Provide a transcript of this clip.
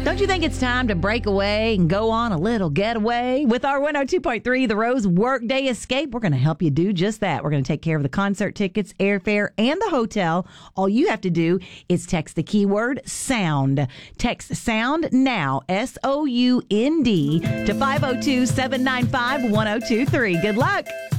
Don't you think it's time to break away and go on a little getaway? With our 102.3 The Rose Workday Escape, we're going to help you do just that. We're going to take care of the concert tickets, airfare, and the hotel. All you have to do is text the keyword SOUND. Text SOUND now, SOUND, to 502-795-1023. Good luck.